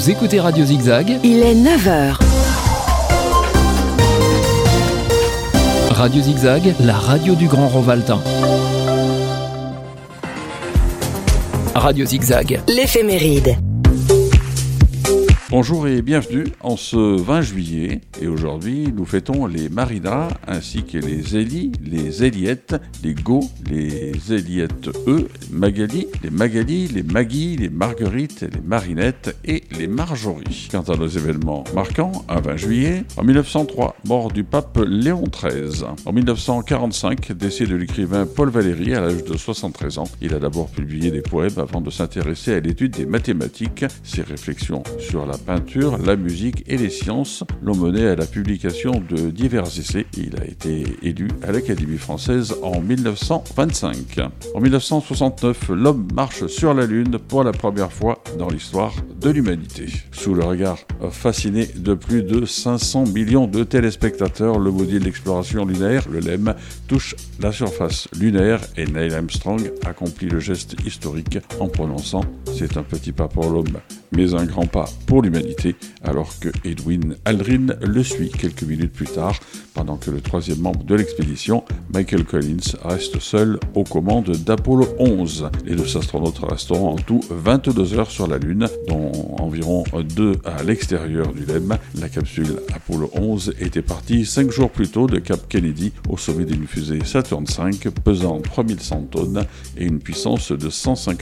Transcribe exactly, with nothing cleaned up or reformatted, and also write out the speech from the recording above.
Vous écoutez Radio Zigzag. Il est neuf heures. Radio Zigzag, la radio du Grand Rovaltin. Radio Zigzag. L'éphéméride. Bonjour et bienvenue en ce vingt juillet, et aujourd'hui nous fêtons les Marinas ainsi que les Élie, les Éliettes, les Go, les Éliettes E, Magali, les Magali, les Maggie, les Marguerites, les Marinettes et les Marjorie. Quant à nos événements marquants, un vingt juillet, en mille neuf cent trois, mort du pape Léon treize. En mille neuf cent quarante-cinq, décès de l'écrivain Paul Valéry à l'âge de soixante-treize ans. Il a d'abord publié des poèmes avant de s'intéresser à l'étude des mathématiques. Ses réflexions sur la peinture, la musique et les sciences l'ont mené à la publication de divers essais. Il a été élu à l'Académie française en mille neuf cent vingt-cinq. En mille neuf cent soixante-neuf, l'homme marche sur la Lune pour la première fois dans l'histoire de l'humanité. Sous le regard fasciné de plus de cinq cents millions de téléspectateurs, le module d'exploration lunaire, le L E M, touche la surface lunaire et Neil Armstrong accomplit le geste historique en prononçant « C'est un petit pas pour l'homme, mais un grand pas pour l'humanité », alors que Edwin Aldrin le suit quelques minutes plus tard, pendant que le troisième membre de l'expédition, Michael Collins, reste seul aux commandes d'Apollo onze. Les deux astronautes resteront en tout vingt-deux heures sur la Lune, dont environ deux à l'extérieur du L E M. La capsule Apollo onze était partie cinq jours plus tôt de Cap Kennedy au sommet d'une fusée Saturn cinq pesant trois mille cent tonnes et une puissance de cent cinquante